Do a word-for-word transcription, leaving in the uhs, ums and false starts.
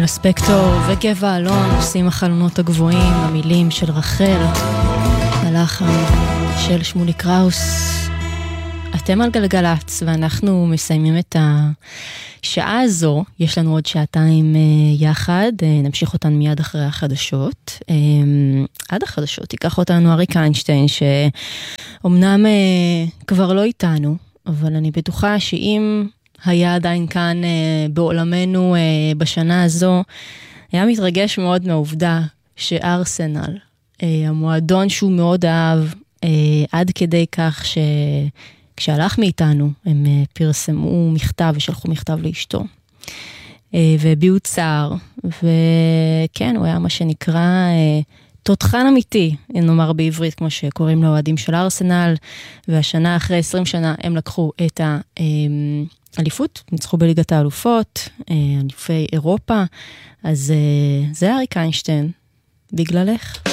דניאל ספקטור וגבע אלון עושים החלונות הגבוהים, המילים של רחל, הלחן של שמולי קראוס. אתם על גלגלץ ואנחנו מסיימים את השעה הזו, יש לנו עוד שעתיים יחד, נמשיך אותן מיד אחרי החדשות. עד החדשות ייקח אותנו אריק איינשטיין, שאומנם כבר לא איתנו, אבל אני בטוחה שאם היה עדיין כאן בעולמנו בשנה הזו, היה מתרגש מאוד מהעובדה שארסנל, המועדון שהוא מאוד אהב, עד כדי כך ש... כשהלך מאיתנו, הם פרסמו מכתב ושלחו מכתב לאשתו. והביאו צער, וכן, הוא היה מה שנקרא תותחן אמיתי, נאמר בעברית, כמו שקוראים לאוהדים של ארסנל, והשנה אחרי עשרים שנה הם לקחו את האליפות, ניצחו בליגת האלופות, אליפי אירופה, אז זה אריק איינשטיין, בגללך.